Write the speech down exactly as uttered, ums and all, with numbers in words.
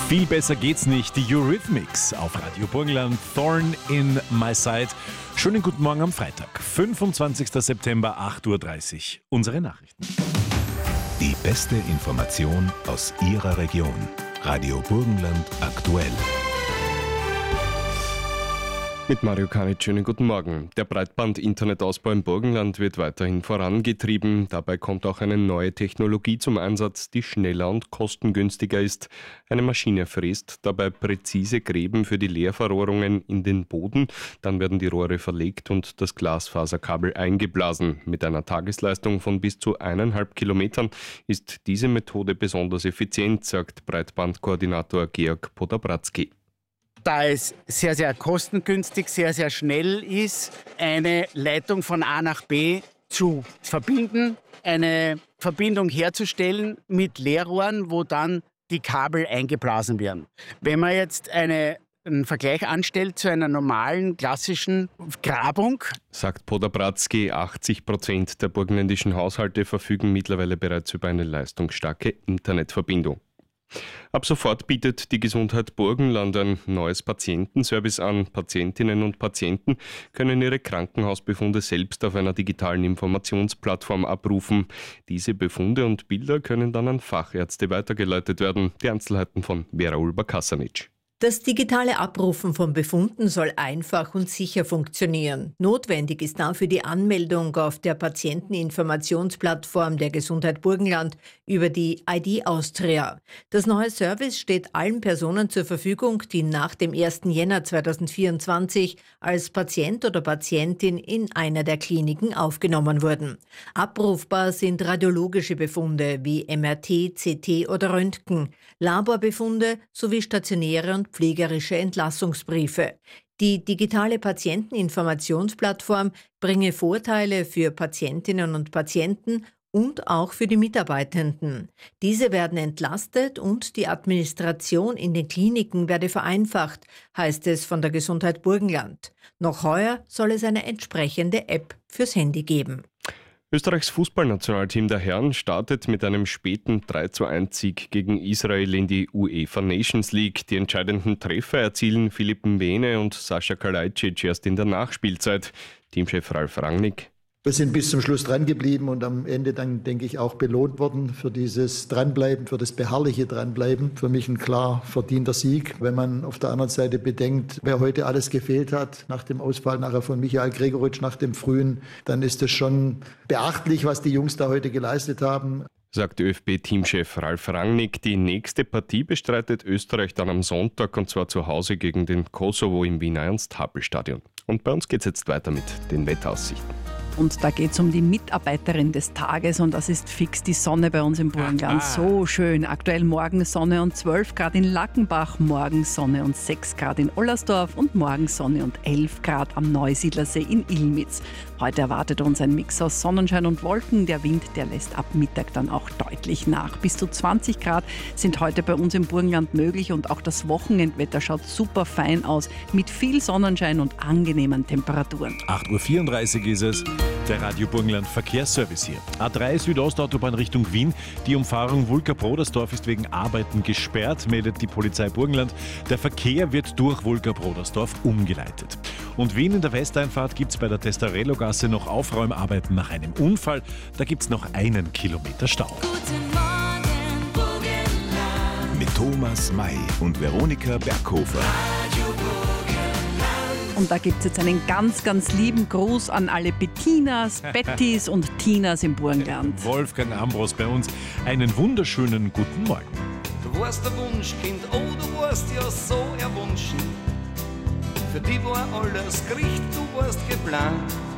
Viel besser geht's nicht. Die Eurythmics auf Radio Burgenland, Thorn in My Side. Schönen guten Morgen am Freitag, fünfundzwanzigster September, acht Uhr dreißig. Unsere Nachrichten. Die beste Information aus Ihrer Region. Radio Burgenland aktuell. Mit Mario Kanic, schönen guten Morgen. Der Breitband-Internetausbau im Burgenland wird weiterhin vorangetrieben. Dabei kommt auch eine neue Technologie zum Einsatz, die schneller und kostengünstiger ist. Eine Maschine fräst dabei präzise Gräben für die Leerverrohrungen in den Boden. Dann werden die Rohre verlegt und das Glasfaserkabel eingeblasen. Mit einer Tagesleistung von bis zu eineinhalb Kilometern ist diese Methode besonders effizient, sagt Breitbandkoordinator Georg Podabratzky. Da es sehr, sehr kostengünstig, sehr, sehr schnell ist, eine Leitung von A nach B zu verbinden, eine Verbindung herzustellen mit Leerrohren, wo dann die Kabel eingeblasen werden. Wenn man jetzt eine, einen Vergleich anstellt zu einer normalen, klassischen Grabung, sagt Podabratzky, achtzig Prozent der burgenländischen Haushalte verfügen mittlerweile bereits über eine leistungsstarke Internetverbindung. Ab sofort bietet die Gesundheit Burgenland ein neues Patientenservice an. Patientinnen und Patienten können ihre Krankenhausbefunde selbst auf einer digitalen Informationsplattform abrufen. Diese Befunde und Bilder können dann an Fachärzte weitergeleitet werden. Die Einzelheiten von Vera Ulber-Kasanic. Das digitale Abrufen von Befunden soll einfach und sicher funktionieren. Notwendig ist dafür die Anmeldung auf der Patienteninformationsplattform der Gesundheit Burgenland über die I D Austria. Das neue Service steht allen Personen zur Verfügung, die nach dem ersten Jänner zweitausendvierundzwanzig als Patient oder Patientin in einer der Kliniken aufgenommen wurden. Abrufbar sind radiologische Befunde wie M R T, C T oder Röntgen, Laborbefunde sowie stationäre und pflegerische Entlassungsbriefe. Die digitale Patienteninformationsplattform bringe Vorteile für Patientinnen und Patienten und auch für die Mitarbeitenden. Diese werden entlastet und die Administration in den Kliniken werde vereinfacht, heißt es von der Gesundheit Burgenland. Noch heuer soll es eine entsprechende App fürs Handy geben. Österreichs Fußballnationalteam der Herren startet mit einem späten drei zu eins Sieg gegen Israel in die UEFA Nations League. Die entscheidenden Treffer erzielen Filip Mbene und Sascha Kalajdzic erst in der Nachspielzeit. Teamchef Ralf Rangnick. Wir sind bis zum Schluss dran geblieben und am Ende dann, denke ich, auch belohnt worden für dieses Dranbleiben, für das beharrliche Dranbleiben. Für mich ein klar verdienter Sieg. Wenn man auf der anderen Seite bedenkt, wer heute alles gefehlt hat, nach dem Ausfall nachher von Michael Gregoritsch, nach dem Frühen, dann ist es schon beachtlich, was die Jungs da heute geleistet haben. Sagt ÖFB-Teamchef Ralf Rangnick. Die nächste Partie bestreitet Österreich dann am Sonntag und zwar zu Hause gegen den Kosovo im Wiener Ernst-Happel-Stadion. Und bei uns geht es jetzt weiter mit den Wetteraussichten. Und da geht es um die Mitarbeiterin des Tages und das ist fix die Sonne bei uns im Burgenland. So schön. Aktuell morgen Sonne und zwölf Grad in Lackenbach, morgen Sonne und sechs Grad in Ollersdorf und morgen Sonne und elf Grad am Neusiedlersee in Illmitz. Heute erwartet uns ein Mix aus Sonnenschein und Wolken. Der Wind, der lässt ab Mittag dann auch deutlich nach. Bis zu zwanzig Grad sind heute bei uns im Burgenland möglich und auch das Wochenendwetter schaut super fein aus mit viel Sonnenschein und angenehmen Temperaturen. acht Uhr vierunddreißig ist es. Der Radio Burgenland Verkehrsservice hier. A drei Südostautobahn Richtung Wien. Die Umfahrung Wulka-Brodersdorf ist wegen Arbeiten gesperrt, meldet die Polizei Burgenland. Der Verkehr wird durch Wulka-Brodersdorf umgeleitet. Und Wien in der Westeinfahrt gibt es bei der Testarello-Gasse noch Aufräumarbeiten nach einem Unfall. Da gibt es noch einen Kilometer Stau. Guten Morgen, Burgenland. Mit Thomas May und Veronika Berghofer. Und da gibt es jetzt einen ganz, ganz lieben Gruß an alle Bettinas, Bettis und Tinas im Burgenland. Wolfgang Ambros bei uns. Einen wunderschönen guten Morgen. Du warst ein Wunschkind, oh, du warst ja so erwünschen. Für die war alles Gericht, du warst geplant.